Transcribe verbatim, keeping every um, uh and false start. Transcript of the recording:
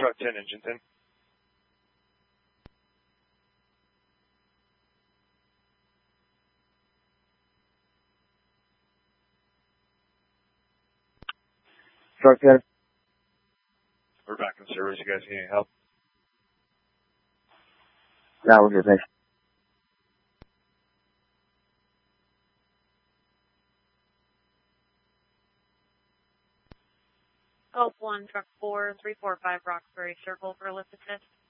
Truck ten, engine ten. Truck ten. We're back in service. You guys need any help? No, we're good, thanks. Gulf one, truck four, three four five Roxbury Circle for a lift assist.